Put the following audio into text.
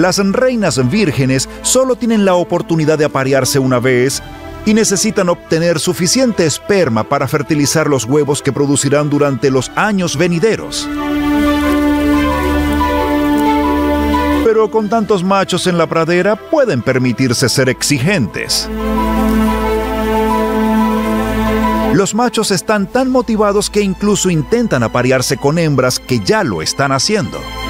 Las reinas vírgenes solo tienen la oportunidad de aparearse una vez y necesitan obtener suficiente esperma para fertilizar los huevos que producirán durante los años venideros. Pero con tantos machos en la pradera pueden permitirse ser exigentes. Los machos están tan motivados que incluso intentan aparearse con hembras que ya lo están haciendo.